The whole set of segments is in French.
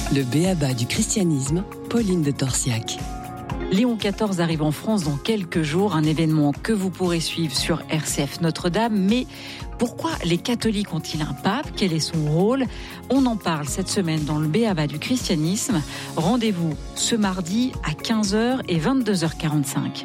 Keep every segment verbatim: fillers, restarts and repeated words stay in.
Le b.a.-ba du christianisme, Pauline de Torsiac. Léon quatorze arrive en France dans quelques jours, un événement que vous pourrez suivre sur R C F Notre-Dame. Mais pourquoi les catholiques ont-ils un pape ? Quel est son rôle ? On en parle cette semaine dans le b.a.-ba du christianisme. Rendez-vous ce mardi à quinze heures et vingt-deux heures quarante-cinq.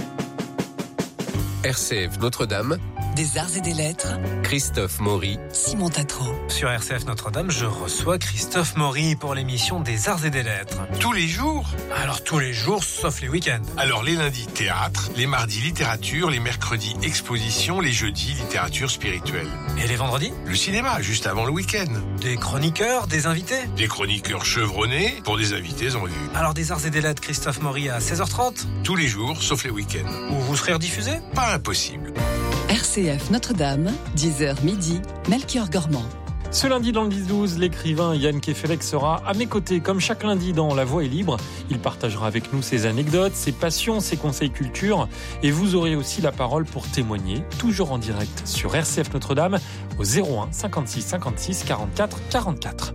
R C F Notre-Dame, des arts et des lettres, Christophe Maury, Simon Tatro. Sur R C F Notre-Dame, je reçois Christophe Maury pour l'émission des arts et des lettres. Tous les jours ? Alors tous les jours, sauf les week-ends. Alors les lundis, théâtre, les mardis, littérature, les mercredis, exposition, les jeudis, littérature spirituelle. Et les vendredis ? Le cinéma, juste avant le week-end. Des chroniqueurs, des invités ? Des chroniqueurs chevronnés pour des invités en vue. Alors des arts et des lettres, Christophe Maury à seize heures trente ? Tous les jours, sauf les week-ends. Où vous serez rediffusé ? Pas impossible. R C F Notre-Dame, dix heures midi, Melchior Gormand. Ce lundi dans le dix douze, l'écrivain Yann Kefelec sera à mes côtés, comme chaque lundi dans La Voix est libre. Il partagera avec nous ses anecdotes, ses passions, ses conseils culture. Et vous aurez aussi la parole pour témoigner, toujours en direct sur R C F Notre-Dame, au zéro un cinquante-six cinquante-six quarante-quatre quarante-quatre.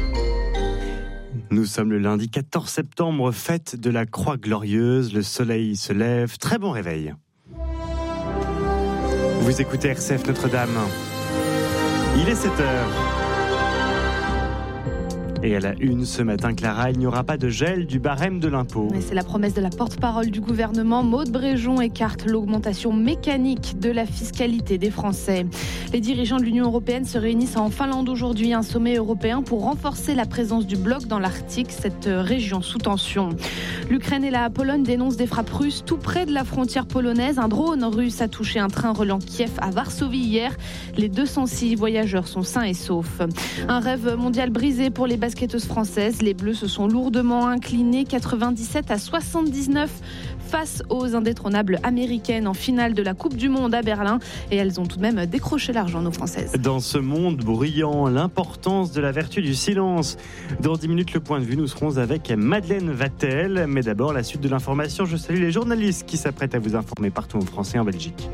Nous sommes le lundi quatorze septembre, fête de la Croix Glorieuse. Le soleil se lève. Très bon réveil. Vous écoutez R C F Notre-Dame. Il est sept heures. Et à la une ce matin, Clara, il n'y aura pas de gel du barème de l'impôt. Mais c'est la promesse de la porte-parole du gouvernement. Maude Bréjon écarte l'augmentation mécanique de la fiscalité des Français. Les dirigeants de l'Union européenne se réunissent en Finlande aujourd'hui, un sommet européen pour renforcer la présence du bloc dans l'Arctique, cette région sous tension. L'Ukraine et la Pologne dénoncent des frappes russes tout près de la frontière polonaise. Un drone russe a touché un train reliant Kiev à Varsovie hier. Les deux cent six voyageurs sont sains et saufs. Un rêve mondial brisé pour les basketteuses françaises. Les Bleus se sont lourdement inclinés quatre-vingt-dix-sept à soixante-dix-neuf face aux indétrônables américaines en finale de la Coupe du Monde à Berlin. Et elles ont tout de même décroché l'argent, nos Françaises. Dans ce monde bruyant, l'importance de la vertu du silence. Dans dix minutes, le point de vue, nous serons avec Madeleine Vatel. Mais d'abord, la suite de l'information. Je salue les journalistes qui s'apprêtent à vous informer partout en France et en Belgique.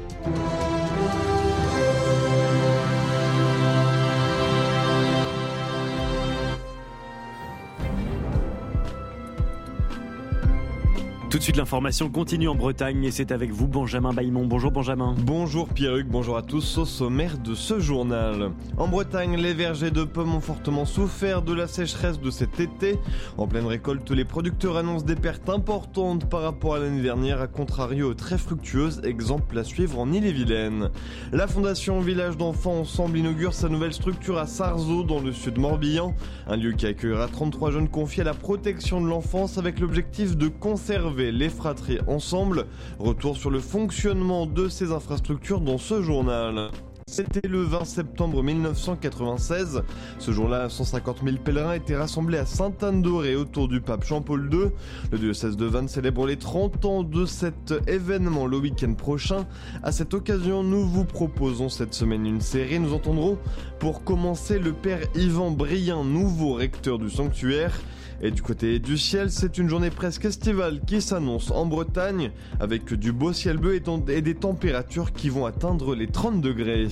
Tout de suite, l'information continue en Bretagne et c'est avec vous, Benjamin Baillemont. Bonjour Benjamin. Bonjour Pierruc, bonjour à tous. Au sommaire de ce journal. En Bretagne, les vergers de pommes ont fortement souffert de la sécheresse de cet été. En pleine récolte, les producteurs annoncent des pertes importantes par rapport à l'année dernière, à contrario très fructueuse, exemple à suivre en Ille-et-Vilaine. La fondation Village d'enfants Ensemble inaugure sa nouvelle structure à Sarzeau, dans le sud Morbihan. Un lieu qui accueillera trente-trois jeunes confiés à la protection de l'enfance avec l'objectif de conserver les fratries ensemble. Retour sur le fonctionnement de ces infrastructures dans ce journal. C'était le vingt septembre mille neuf cent quatre-vingt-seize. Ce jour-là, cent cinquante mille pèlerins étaient rassemblés à Sainte-Anne-d'Auray autour du pape Jean-Paul deux. Le diocèse de Vannes célèbre les trente ans de cet événement le week-end prochain. À cette occasion, nous vous proposons cette semaine une série. Nous entendrons pour commencer le père Yvan Brien, nouveau recteur du sanctuaire. Et du côté du ciel, c'est une journée presque estivale qui s'annonce en Bretagne, avec du beau ciel bleu et des températures qui vont atteindre les trente degrés.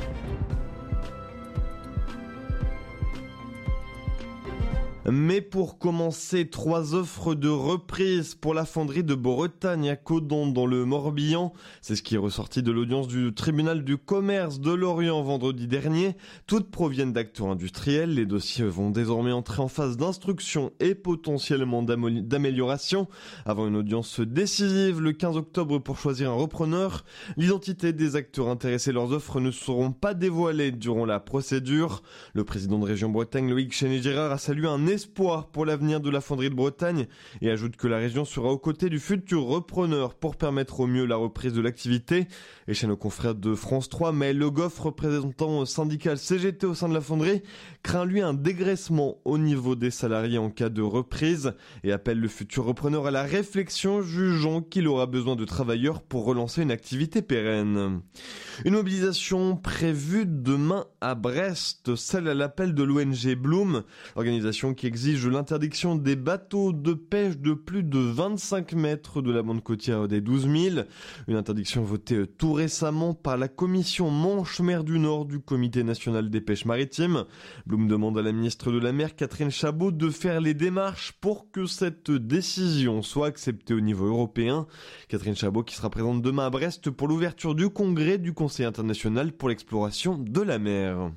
Mais pour commencer, trois offres de reprise pour la fonderie de Bretagne à Codon dans le Morbihan. C'est ce qui est ressorti de l'audience du tribunal du commerce de Lorient vendredi dernier. Toutes proviennent d'acteurs industriels. Les dossiers vont désormais entrer en phase d'instruction et potentiellement d'amélioration avant une audience décisive le quinze octobre pour choisir un repreneur. L'identité des acteurs intéressés, leurs offres ne seront pas dévoilées durant la procédure. Le président de Région Bretagne, Loïc Chéné-Girard, a salué un espoir pour l'avenir de la fonderie de Bretagne et ajoute que la région sera aux côtés du futur repreneur pour permettre au mieux la reprise de l'activité. Et chez nos confrères de France trois, Maël Le Goff, représentant syndical C G T au sein de la fonderie, craint lui un dégraissement au niveau des salariés en cas de reprise et appelle le futur repreneur à la réflexion, jugeant qu'il aura besoin de travailleurs pour relancer une activité pérenne. Une mobilisation prévue demain à Brest, celle à l'appel de l'O N G Bloom, organisation qui exige l'interdiction des bateaux de pêche de plus de vingt-cinq mètres de la bande côtière des douze mille. Une interdiction votée tout récemment par la commission Manche-Mer du Nord du Comité national des pêches maritimes. Blum demande à la ministre de la Mer, Catherine Chabot, de faire les démarches pour que cette décision soit acceptée au niveau européen. Catherine Chabot qui sera présente demain à Brest pour l'ouverture du congrès du Conseil international pour l'exploration de la mer.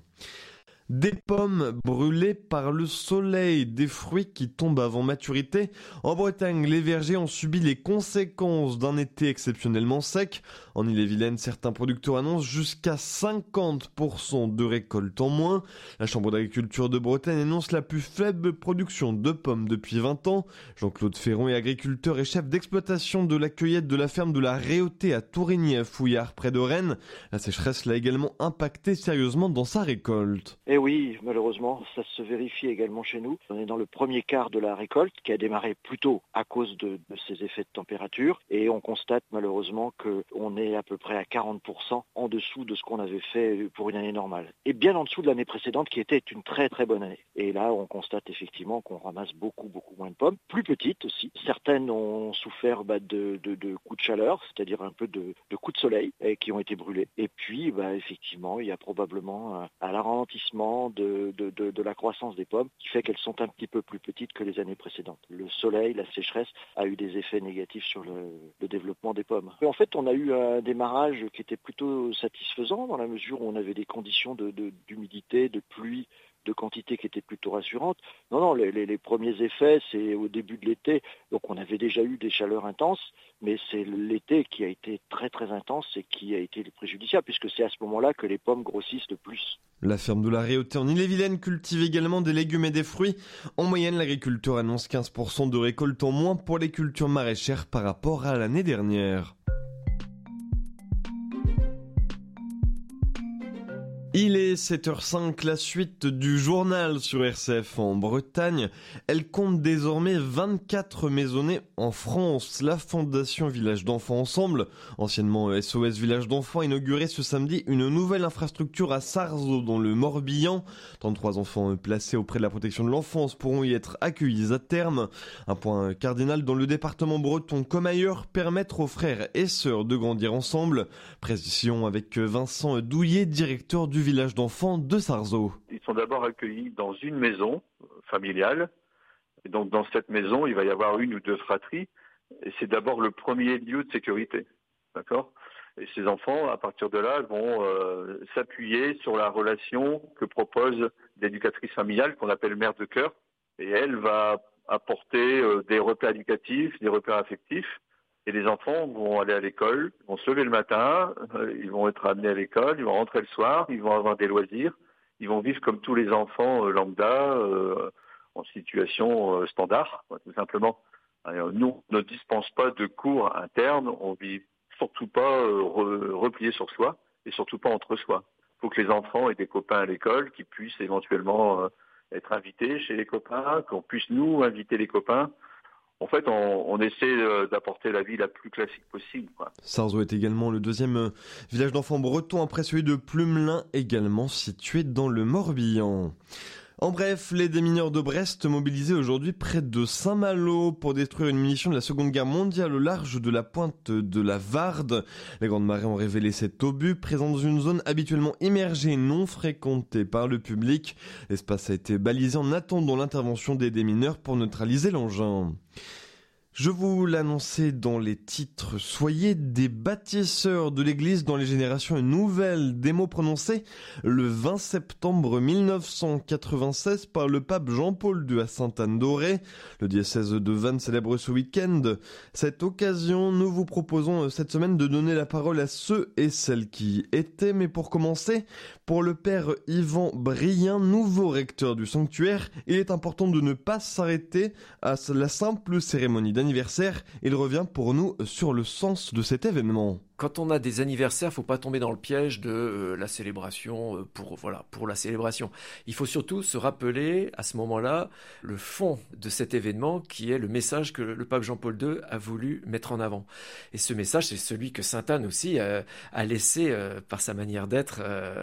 Des pommes brûlées par le soleil, des fruits qui tombent avant maturité. En Bretagne, les vergers ont subi les conséquences d'un été exceptionnellement sec. En Ille-et-Vilaine, certains producteurs annoncent jusqu'à cinquante pour cent de récolte en moins. La Chambre d'agriculture de Bretagne annonce la plus faible production de pommes depuis vingt ans. Jean-Claude Ferron est agriculteur et chef d'exploitation de la cueillette de la ferme de la Réauté à Tourigny-Fouillard près de Rennes. La sécheresse l'a également impacté sérieusement dans sa récolte. Et oui, malheureusement, ça se vérifie également chez nous. On est dans le premier quart de la récolte qui a démarré plus tôt à cause de, de ces effets de température et on constate malheureusement qu'on est à peu près à quarante pour cent en dessous de ce qu'on avait fait pour une année normale et bien en dessous de l'année précédente qui était une très très bonne année. Et là, on constate effectivement qu'on ramasse beaucoup beaucoup moins de pommes, plus petites aussi. Certaines ont souffert bah, de, de, de coups de chaleur, c'est-à-dire un peu de, de coups de soleil et qui ont été brûlées. Et puis, bah, effectivement, il y a probablement un, un ralentissement De, de, de, de la croissance des pommes qui fait qu'elles sont un petit peu plus petites que les années précédentes. Le soleil, la sécheresse a eu des effets négatifs sur le, le développement des pommes. Et en fait, on a eu un démarrage qui était plutôt satisfaisant dans la mesure où on avait des conditions de, de, d'humidité, de pluie, de quantité qui étaient plutôt rassurantes. Non, non, les, les, les premiers effets, c'est au début de l'été. Donc on avait déjà eu des chaleurs intenses, mais c'est l'été qui a été très très intense et qui a été préjudiciable, puisque c'est à ce moment-là que les pommes grossissent le plus. La ferme de la Réauté en Ille-et-Vilaine cultive également des légumes et des fruits. En moyenne, l'agriculteur annonce quinze pour cent de récolte en moins pour les cultures maraîchères par rapport à l'année dernière. Il est sept heures cinq, la suite du journal sur R C F en Bretagne. Elle compte désormais vingt-quatre maisonnées en France. La Fondation Village d'Enfants Ensemble, anciennement S O S Village d'Enfants, a inauguré ce samedi une nouvelle infrastructure à Sarzeau dans le Morbihan. trente-trois enfants placés auprès de la protection de l'enfance pourront y être accueillis à terme. Un point cardinal dans le département breton comme ailleurs, permettre aux frères et sœurs de grandir ensemble. Précision avec Vincent Douillet, directeur du village d'enfants de Sarzeau. Ils sont d'abord accueillis dans une maison familiale. Et donc dans cette maison, il va y avoir une ou deux fratries. Et c'est d'abord le premier lieu de sécurité. D'accord ? Et ces enfants, à partir de là, vont euh, s'appuyer sur la relation que propose l'éducatrice familiale qu'on appelle mère de cœur. Et elle va apporter euh, des repères éducatifs, des repères affectifs. Et les enfants vont aller à l'école, vont se lever le matin, euh, ils vont être amenés à l'école, ils vont rentrer le soir, ils vont avoir des loisirs, ils vont vivre comme tous les enfants euh, lambda, euh, en situation euh, standard, tout simplement. Alors, nous, on ne dispense pas de cours internes, on vit surtout pas euh, re, replié sur soi, et surtout pas entre soi. Il faut que les enfants aient des copains à l'école, qui puissent éventuellement euh, être invités chez les copains, qu'on puisse nous inviter les copains. En fait, on, on essaie d'apporter la vie la plus classique possible, quoi. Sarzeau est également le deuxième village d'enfants bretons après celui de Plumelin, également situé dans le Morbihan. En bref, les démineurs de Brest mobilisés aujourd'hui près de Saint-Malo pour détruire une munition de la Seconde Guerre mondiale au large de la pointe de la Varde. Les grandes marées ont révélé cet obus présent dans une zone habituellement immergée, non fréquentée par le public. L'espace a été balisé en attendant l'intervention des démineurs pour neutraliser l'engin. Je vous l'annonçais dans les titres, soyez des bâtisseurs de l'église dans les générations nouvelles, des mots prononcés le vingt septembre mille neuf cent quatre-vingt-seize par le pape Jean-Paul deux à Sainte-Anne-d'Auray. Le diocèse de Vannes célèbre ce week-end. Cette occasion, nous vous proposons cette semaine de donner la parole à ceux et celles qui étaient, mais pour commencer, pour le père Yvan Brien, nouveau recteur du sanctuaire, il est important de ne pas s'arrêter à la simple cérémonie d'anniversaire. Il revient pour nous sur le sens de cet événement. Quand on a des anniversaires, faut pas tomber dans le piège de euh, la célébration euh, pour voilà pour la célébration. Il faut surtout se rappeler à ce moment-là le fond de cet événement qui est le message que le pape Jean-Paul deux a voulu mettre en avant. Et ce message, c'est celui que Sainte Anne aussi euh, a laissé euh, par sa manière d'être euh,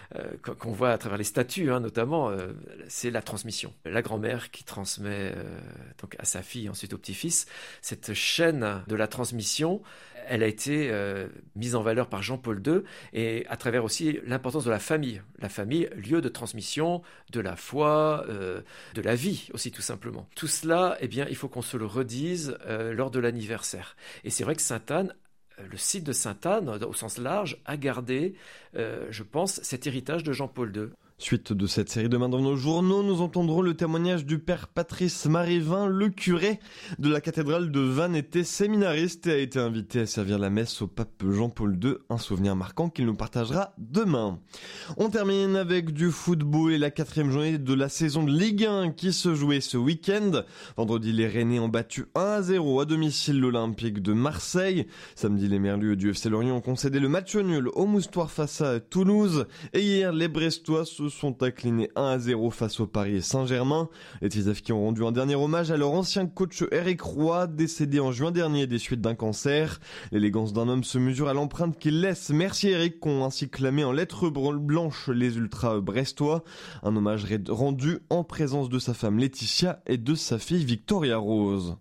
euh, qu'on voit à travers les statues, hein, notamment, euh, c'est la transmission. La grand-mère qui transmet euh, donc à sa fille, ensuite au petit-fils. Cette chaîne de la transmission, elle a été euh, mise en valeur par Jean-Paul deux et à travers aussi l'importance de la famille. La famille, lieu de transmission de la foi, euh, de la vie aussi tout simplement. Tout cela, eh bien, il faut qu'on se le redise euh, lors de l'anniversaire. Et c'est vrai que Sainte-Anne, le site de Sainte-Anne, au sens large, a gardé, euh, je pense, cet héritage de Jean-Paul deux. Suite de cette série demain dans nos journaux, nous entendrons le témoignage du père Patrice Marivin, le curé de la cathédrale de Vannes, était séminariste et a été invité à servir la messe au pape Jean-Paul deux, un souvenir marquant qu'il nous partagera demain. On termine avec du football et la quatrième journée de la saison de Ligue un qui se jouait ce week-end. Vendredi, les Rennais ont battu un à zéro à domicile l'Olympique de Marseille. Samedi, les Merlus du F C Lorient ont concédé le match nul au Moustoir face à Toulouse. Et hier, les Brestois se sont inclinés un à zéro face au Paris Saint-Germain. Les Tisefs qui ont rendu un dernier hommage à leur ancien coach Eric Roy, décédé en juin dernier des suites d'un cancer. L'élégance d'un homme se mesure à l'empreinte qu'il laisse. Merci Eric, qu'ont ainsi clamé en lettres blanches les ultras brestois. Un hommage rendu en présence de sa femme Laetitia et de sa fille Victoria Rose.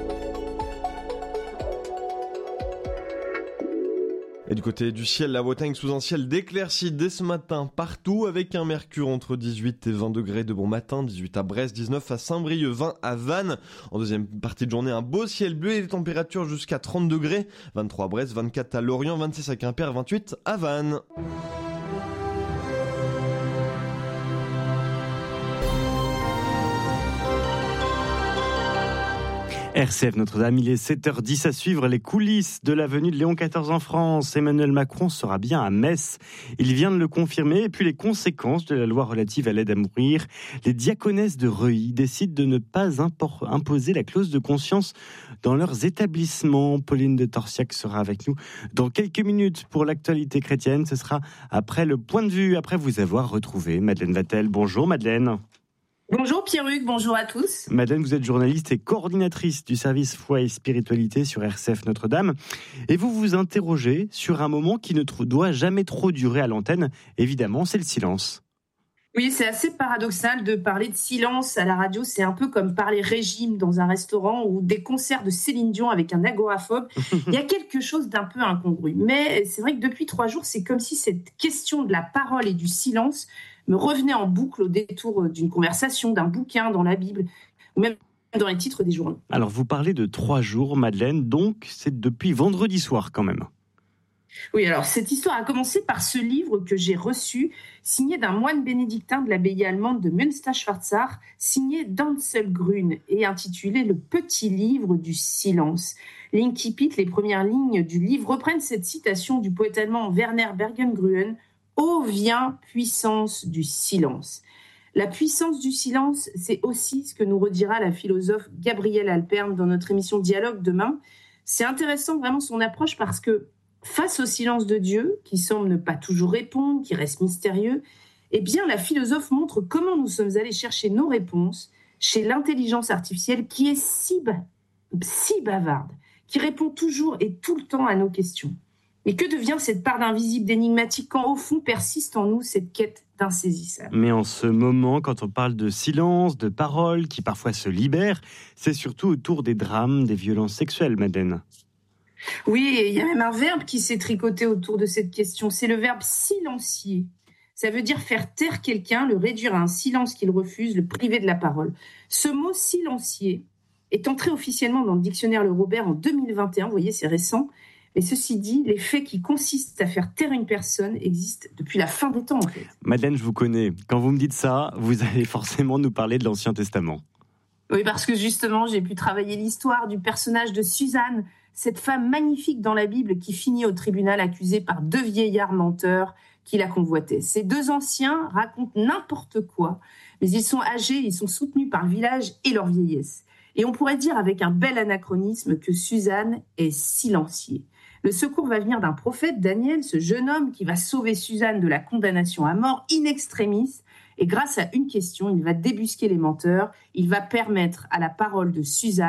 Et du côté du ciel, la Bretagne sous un ciel d'éclaircies dès ce matin partout, avec un mercure entre dix-huit et vingt degrés de bon matin, dix-huit à Brest, dix-neuf à Saint-Brieuc, vingt à Vannes. En deuxième partie de journée, un beau ciel bleu et des températures jusqu'à trente degrés, vingt-trois à Brest, vingt-quatre à Lorient, vingt-six à Quimper, vingt-huit à Vannes. R C F Notre-Dame, il est sept heures dix à suivre les coulisses de la venue de Léon quatorze en France. Emmanuel Macron sera bien à Metz. Il vient de le confirmer. Et puis les conséquences de la loi relative à l'aide à mourir. Les diaconesses de Reuilly décident de ne pas impor- imposer la clause de conscience dans leurs établissements. Pauline de Torsiac sera avec nous dans quelques minutes pour l'actualité chrétienne. Ce sera après le point de vue, après vous avoir retrouvé Madeleine Vatel. Bonjour Madeleine. Bonjour Pierruc, bonjour à tous. Madeleine, vous êtes journaliste et coordinatrice du service foi et spiritualité sur R C F Notre-Dame. Et vous vous interrogez sur un moment qui ne doit jamais trop durer à l'antenne. Évidemment, c'est le silence. Oui, c'est assez paradoxal de parler de silence à la radio. C'est un peu comme parler régime dans un restaurant ou des concerts de Céline Dion avec un agoraphobe. Il y a quelque chose d'un peu incongru. Mais c'est vrai que depuis trois jours, c'est comme si cette question de la parole et du silence me revenait en boucle au détour d'une conversation, d'un bouquin dans la Bible, ou même dans les titres des journaux. Alors vous parlez de trois jours, Madeleine, donc c'est depuis vendredi soir quand même. Oui, alors cette histoire a commencé par ce livre que j'ai reçu, signé d'un moine bénédictin de l'abbaye allemande de Münster-Schwarzach, signé d'Ansel Grün et intitulé « Le petit livre du silence ». L'incipit, les premières lignes du livre, reprennent cette citation du poète allemand Werner Bergengruen « Ô vient, puissance du silence ». La puissance du silence, c'est aussi ce que nous redira la philosophe Gabrielle Alperne dans notre émission Dialogue demain. C'est intéressant vraiment son approche parce que face au silence de Dieu, qui semble ne pas toujours répondre, qui reste mystérieux, eh bien la philosophe montre comment nous sommes allés chercher nos réponses chez l'intelligence artificielle qui est si, ba- si bavarde, qui répond toujours et tout le temps à nos questions. Mais que devient cette part d'invisible, d'énigmatique, quand au fond persiste en nous cette quête d'insaisissable ? Mais en ce moment, quand on parle de silence, de paroles qui parfois se libèrent, c'est surtout autour des drames, des violences sexuelles, Madeleine. Oui, et il y a même un verbe qui s'est tricoté autour de cette question, c'est le verbe silencier. Ça veut dire faire taire quelqu'un, le réduire à un silence qu'il refuse, le priver de la parole. Ce mot silencier est entré officiellement dans le dictionnaire Le Robert en deux mille vingt et un, vous voyez, c'est récent. Mais ceci dit, les faits qui consistent à faire taire une personne existent depuis la fin des temps, en fait. Madeleine, je vous connais. Quand vous me dites ça, vous allez forcément nous parler de l'Ancien Testament. Oui, parce que justement, j'ai pu travailler l'histoire du personnage de Suzanne, cette femme magnifique dans la Bible qui finit au tribunal accusée par deux vieillards menteurs qui la convoitaient. Ces deux anciens racontent n'importe quoi, mais ils sont âgés, ils sont soutenus par le village et leur vieillesse. Et on pourrait dire avec un bel anachronisme que Suzanne est silenciée. Le secours va venir d'un prophète, Daniel, ce jeune homme qui va sauver Suzanne de la condamnation à mort in extremis. Et grâce à une question, il va débusquer les menteurs. Il va permettre à la parole de Suzanne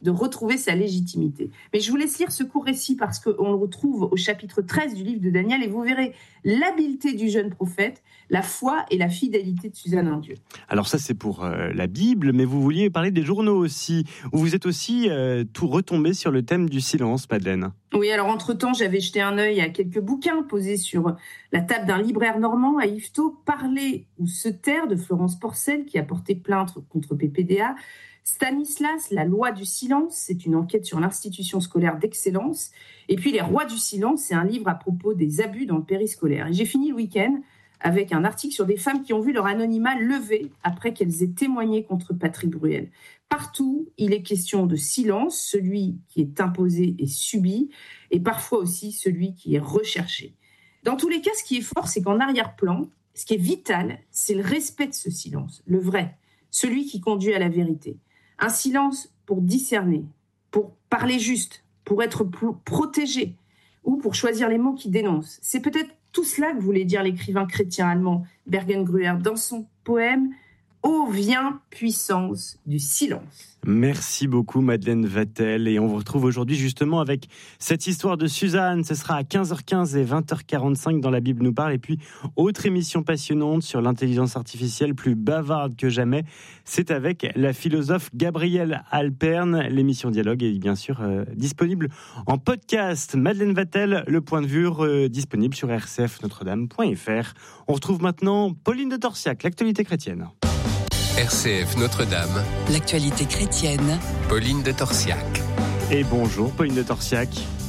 de retrouver sa légitimité. Mais je vous laisse lire ce court récit parce qu'on le retrouve au chapitre treize du livre de Daniel et vous verrez l'habileté du jeune prophète, la foi et la fidélité de Suzanne en Dieu. Alors ça c'est pour euh, la Bible, mais vous vouliez parler des journaux aussi, où vous êtes aussi euh, tout retombé sur le thème du silence, Madeleine. Oui, alors entre-temps, j'avais jeté un œil à quelques bouquins posés sur la table d'un libraire normand à Yvetot, Parler ou se taire de Florence Porcel, qui a porté plainte contre P P D A. Stanislas, La loi du silence, c'est une enquête sur l'institution scolaire d'excellence. Et puis Les rois du silence, c'est un livre à propos des abus dans le périscolaire. Et j'ai fini le week-end avec un article sur des femmes qui ont vu leur anonymat levé après qu'elles aient témoigné contre Patrick Bruel. Partout, il est question de silence, celui qui est imposé et subi, et parfois aussi celui qui est recherché. Dans tous les cas, ce qui est fort, c'est qu'en arrière-plan, ce qui est vital, c'est le respect de ce silence, le vrai, celui qui conduit à la vérité. Un silence pour discerner, pour parler juste, pour être protégé, ou pour choisir les mots qui dénoncent. C'est peut-être tout cela que voulait dire l'écrivain chrétien allemand Bergengrüer dans son poème « Ô vient puissance du silence ». Merci beaucoup Madeleine Vatel et on vous retrouve aujourd'hui justement avec cette histoire de Suzanne. Ce sera à quinze heures quinze et vingt heures quarante-cinq dans La Bible nous parle. Et puis, autre émission passionnante sur l'intelligence artificielle plus bavarde que jamais. C'est avec la philosophe Gabrielle Alpern. L'émission Dialogue est bien sûr euh, disponible en podcast. Madeleine Vatel, le point de vue euh, disponible sur r c f notre dame point f r. On retrouve maintenant Pauline de Torsiac, l'actualité chrétienne. R C F Notre-Dame, l'actualité chrétienne. Pauline de Torsiac. Et bonjour Pauline de Torsiac.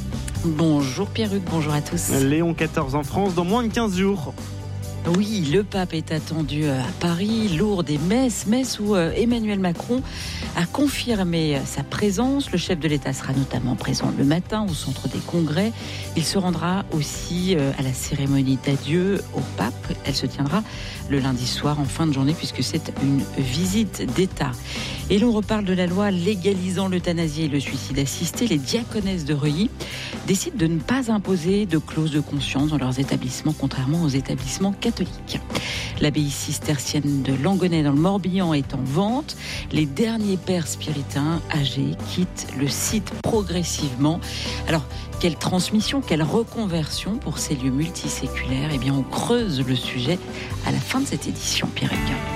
Bonjour Pierruc, bonjour à tous. Léon quatorze en France dans moins de quinze jours. Oui, le pape est attendu à Paris, Lourdes et Metz, Metz où Emmanuel Macron a confirmé sa présence. Le chef de l'État sera notamment présent le matin au centre des congrès. Il se rendra aussi à la cérémonie d'adieu au pape. Elle se tiendra le lundi soir en fin de journée puisque c'est une visite d'État. Et l'on reparle de la loi légalisant l'euthanasie et le suicide assisté. Les diaconesses de Reuilly décident de ne pas imposer de clause de conscience dans leurs établissements, contrairement aux établissements catholiques. L'abbaye cistercienne de Langonnet dans le Morbihan est en vente. Les derniers pères spiritains âgés quittent le site progressivement. Alors, quelle transmission, quelle reconversion pour ces lieux multiséculaires ? Eh bien, on creuse le sujet à la fin de cette édition, Pierre.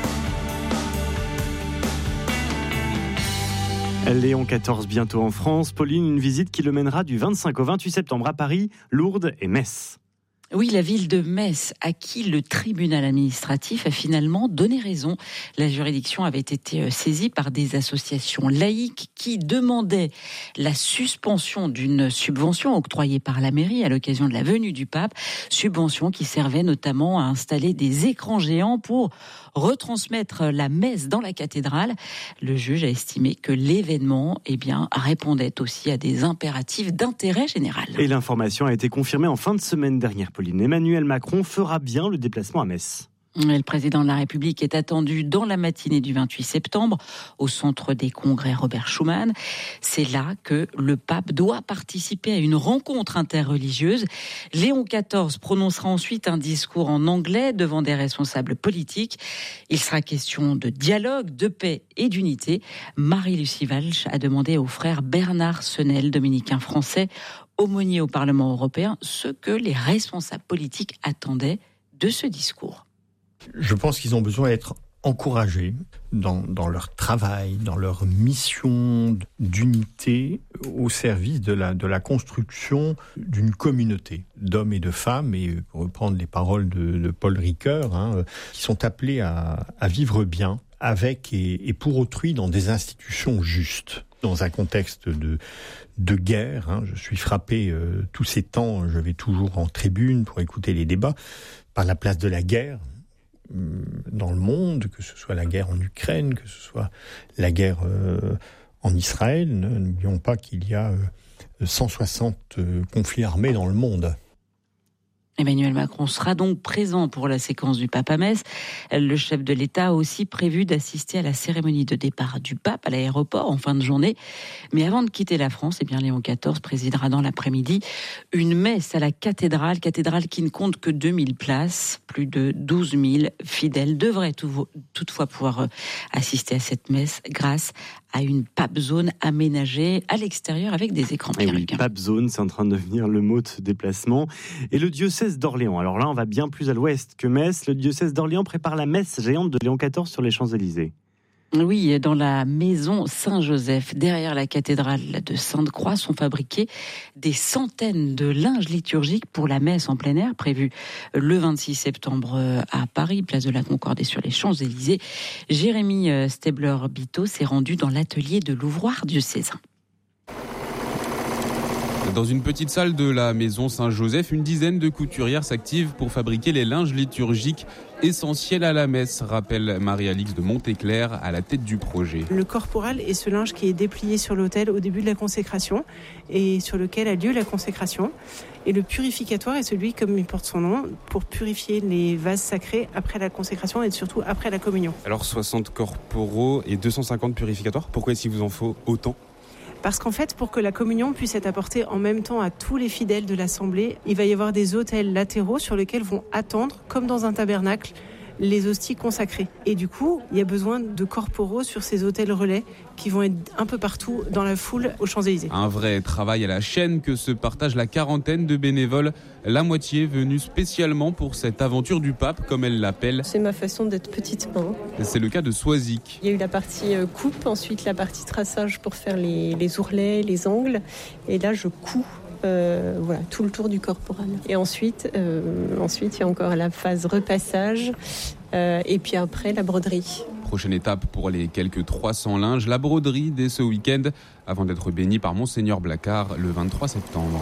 Léon quatorze bientôt en France. Pauline, une visite qui le mènera du vingt-cinq au vingt-huit septembre à Paris, Lourdes et Metz. Oui, la ville de Metz, à qui le tribunal administratif a finalement donné raison. La juridiction avait été saisie par des associations laïques qui demandaient la suspension d'une subvention octroyée par la mairie à l'occasion de la venue du pape, subvention qui servait notamment à installer des écrans géants pour retransmettre la messe dans la cathédrale. Le juge a estimé que l'événement, eh bien, répondait aussi à des impératifs d'intérêt général. Et l'information a été confirmée en fin de semaine dernière, Pauline. Emmanuel Macron fera bien le déplacement à Metz. Le président de la République est attendu dans la matinée du vingt-huit septembre au centre des congrès Robert Schuman. C'est là que le pape doit participer à une rencontre interreligieuse. Léon quatorze prononcera ensuite un discours en anglais devant des responsables politiques. Il sera question de dialogue, de paix et d'unité. Marie-Lucie Walsh a demandé au frère Bernard Senel, dominicain français, aumônier au Parlement européen, ce que les responsables politiques attendaient de ce discours. Je pense qu'ils ont besoin d'être encouragés dans, dans leur travail, dans leur mission d'unité au service de la, de la construction d'une communauté d'hommes et de femmes, et pour reprendre les paroles de, de Paul Ricoeur, hein, qui sont appelés à, à vivre bien avec et, et pour autrui dans des institutions justes. Dans un contexte de, de guerre, hein, je suis frappé euh, tous ces temps, je vais toujours en tribune pour écouter les débats, par la place de la guerre dans le monde, que ce soit la guerre en Ukraine, que ce soit la guerre euh, en Israël. N'oublions pas qu'il y a euh, cent soixante euh, conflits armés dans le monde. Emmanuel Macron sera donc présent pour la séquence du pape à Metz. Le chef de l'État a aussi prévu d'assister à la cérémonie de départ du pape à l'aéroport en fin de journée. Mais avant de quitter la France, eh bien Léon quatorze présidera dans l'après-midi une messe à la cathédrale, cathédrale qui ne compte que deux mille places. Plus de douze mille fidèles devraient toutefois pouvoir assister à cette messe grâce à une pape zone aménagée à l'extérieur avec des écrans. Et oui, pape zone, c'est en train de devenir le mot de ce déplacement. Et le diocèse d'Orléans, alors là on va bien plus à l'ouest que Metz, le diocèse d'Orléans prépare la messe géante de Léon quatorze sur les Champs-Élysées. Oui, dans la maison Saint-Joseph, derrière la cathédrale de Sainte-Croix, sont fabriqués des centaines de linges liturgiques pour la messe en plein air, prévue le vingt-six septembre à Paris, place de la Concorde et sur les Champs-Élysées. Jérémy Stabler-Bito s'est rendu dans l'atelier de l'ouvroir diocésain. Dans une petite salle de la maison Saint-Joseph, une dizaine de couturières s'activent pour fabriquer les linges liturgiques essentiels à la messe, rappelle Marie-Alix de Montéclair à la tête du projet. Le corporal est ce linge qui est déplié sur l'autel au début de la consécration et sur lequel a lieu la consécration. Et le purificatoire est celui, comme il porte son nom, pour purifier les vases sacrés après la consécration et surtout après la communion. Alors soixante corporaux et deux cent cinquante purificatoires, pourquoi est-ce qu'il vous en faut autant ? Parce qu'en fait, pour que la communion puisse être apportée en même temps à tous les fidèles de l'Assemblée, il va y avoir des autels latéraux sur lesquels vont attendre, comme dans un tabernacle, les hosties consacrées. Et du coup, il y a besoin de corporaux sur ces autels relais qui vont être un peu partout dans la foule aux Champs-Élysées. Un vrai travail à la chaîne que se partage la quarantaine de bénévoles, la moitié venus spécialement pour cette aventure du pape, comme elle l'appelle. C'est ma façon d'être petite main. C'est le cas de Soisic. Il y a eu la partie coupe, ensuite la partie traçage pour faire les, les ourlets, les angles. Et là, je couds. Euh, voilà, tout le tour du corporal. Et ensuite, euh, ensuite, il y a encore la phase repassage euh, et puis après la broderie. Prochaine étape pour les quelques trois cents linges, la broderie dès ce week-end, avant d'être béni par Monseigneur Blacard le vingt-trois septembre.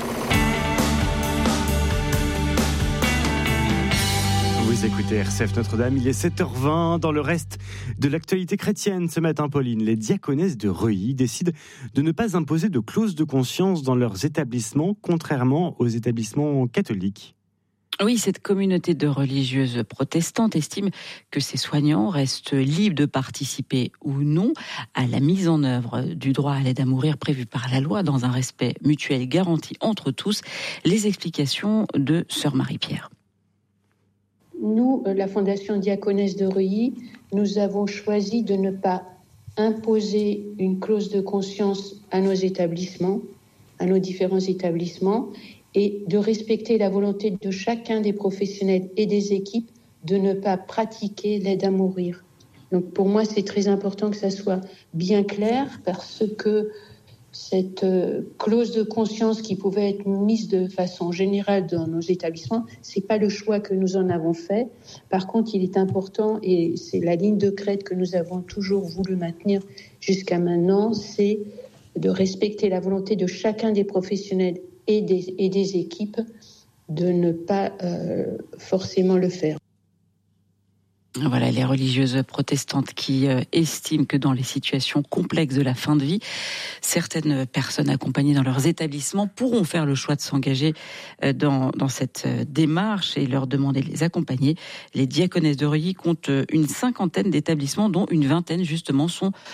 Vous écoutez R C F Notre-Dame, il est sept heures vingt. Dans le reste de l'actualité chrétienne ce matin, Pauline, les diaconesses de Reuilly décident de ne pas imposer de clause de conscience dans leurs établissements, contrairement aux établissements catholiques. Oui, cette communauté de religieuses protestantes estime que ces soignants restent libres de participer ou non à la mise en œuvre du droit à l'aide à mourir prévu par la loi dans un respect mutuel garanti entre tous. Les explications de sœur Marie-Pierre. Nous, la Fondation Diaconesse de Reuilly, nous avons choisi de ne pas imposer une clause de conscience à nos établissements, à nos différents établissements, et de respecter la volonté de chacun des professionnels et des équipes de ne pas pratiquer l'aide à mourir. Donc pour moi, c'est très important que ça soit bien clair, parce que cette clause de conscience qui pouvait être mise de façon générale dans nos établissements, c'est pas le choix que nous en avons fait. Par contre, il est important, et c'est la ligne de crête que nous avons toujours voulu maintenir jusqu'à maintenant, c'est de respecter la volonté de chacun des professionnels et des, et des équipes de ne pas euh, forcément le faire. Voilà, les religieuses protestantes qui euh, estiment que dans les situations complexes de la fin de vie, certaines personnes accompagnées dans leurs établissements pourront faire le choix de s'engager euh, dans, dans cette euh, démarche et leur demander de les accompagner. Les diaconesses de Reuilly comptent une cinquantaine d'établissements, dont une vingtaine justement sont